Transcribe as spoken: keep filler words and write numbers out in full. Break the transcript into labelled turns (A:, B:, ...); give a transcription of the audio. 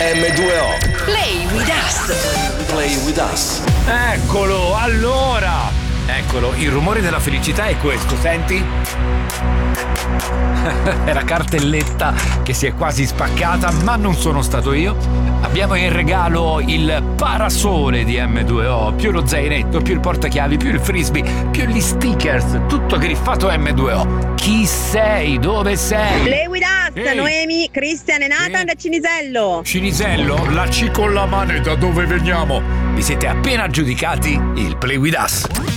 A: emme due o.
B: Play with us.
A: Play with us.
C: Eccolo, allora. Eccolo, il rumore della felicità è questo, senti? È la cartelletta che si è quasi spaccata, ma non sono stato io. Abbiamo in regalo il parasole di emme due o, più lo zainetto, più il portachiavi, più il frisbee, più gli stickers, tutto griffato emme due o. Chi sei? Dove sei?
D: Play with us,
C: Ehi.
D: Noemi, Cristian e Nathan da Cinisello.
C: Cinisello, la C con la mano e da dove veniamo? Vi siete appena aggiudicati il Play with us.